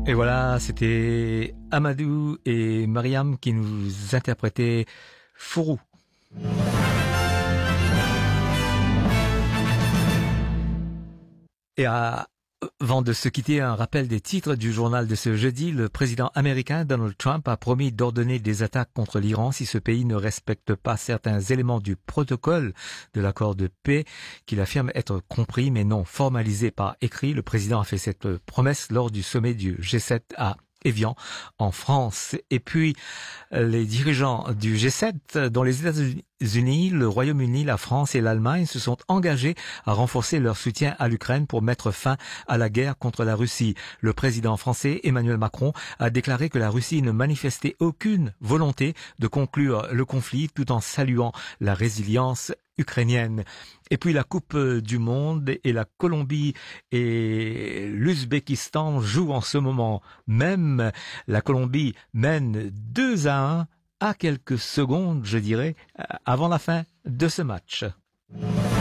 Et voilà, c'était Amadou et Mariam qui nous interprétaient Fourou. Et avant de se quitter, un rappel des titres du journal de ce jeudi. Le président américain Donald Trump a promis d'ordonner des attaques contre l'Iran si ce pays ne respecte pas certains éléments du protocole de l'accord de paix qu'il affirme être compris mais non formalisé par écrit. Le président a fait cette promesse lors du sommet du G7 à Évian, en France. Et puis, les dirigeants du G7, dont les États-Unis, le Royaume-Uni, la France et l'Allemagne, se sont engagés à renforcer leur soutien à l'Ukraine pour mettre fin à la guerre contre la Russie. Le président français Emmanuel Macron a déclaré que la Russie ne manifestait aucune volonté de conclure le conflit tout en saluant la résilience ukrainienne. Et puis la Coupe du Monde et la Colombie et l'Ouzbékistan jouent en ce moment même. La Colombie mène 2-1 à quelques secondes, je dirais, avant la fin de ce match.